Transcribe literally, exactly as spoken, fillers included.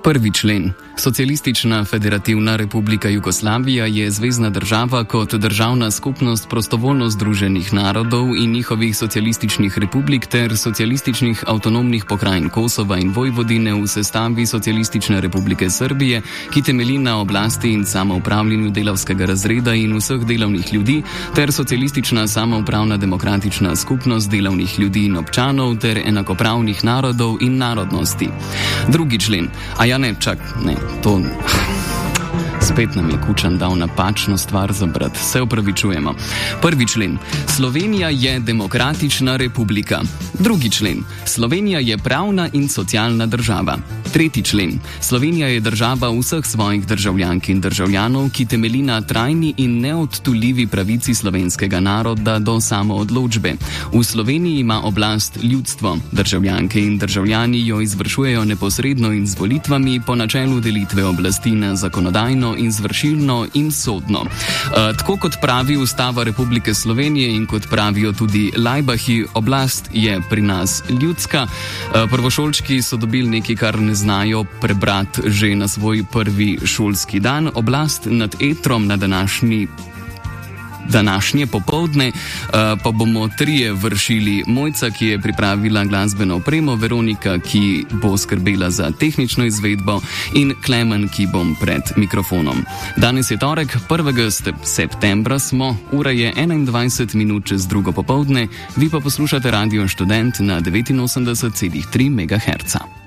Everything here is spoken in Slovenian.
Prvi člen. Socialistična federativna republika Jugoslavija je zvezna država kot državna skupnost prostovoljno združenih narodov in njihovih socialističnih republik ter socialističnih avtonomnih pokrajin Kosova in Vojvodine v sestavi Socialistične republike Srbije, ki temelji na oblasti in samoupravljanju delavskega razreda in vseh delovnih ljudi, ter socialistična samoupravna demokratična skupnost delovnih ljudi in občanov ter enakopravnih narodov in narodnosti. Drugi člen. A ja ne, čak, ne, to... Spet nam je Kučan dal napačno stvar za brat. Se opravičujemo. Prvi člen. Slovenija je demokratična republika. Drugi člen. Slovenija je pravna in socialna država. Tretji člen. Slovenija je država vseh svojih državljank in državljanov, ki temelji na trajni in neodtuljivi pravici slovenskega naroda do samoodločbe. V Sloveniji ima oblast ljudstvo. Državljanke in državljani jo izvršujejo neposredno in z volitvami po načelu delitve oblasti na zakonodajno, izvršilno in sodno. E, tako kot pravi Ustava Republike Slovenije in kot pravijo tudi Lajbahi, oblast je pri nas ljudska. E, prvošolčki so dobili nekaj, kar ne znajo prebrati že na svoj prvi šolski dan. Oblast nad etrom na današnji Današnje popoldne pa bomo trije vršili: Mojca, ki je pripravila glasbeno opremo, Veronika, ki bo skrbela za tehnično izvedbo, in Klemen, ki bom pred mikrofonom. Danes je torek, prvega septembra smo, ura je enaindvajset minut čez drugo popoldne, vi pa poslušate Radio Študent na devetinosemdeset celih tri megaherca.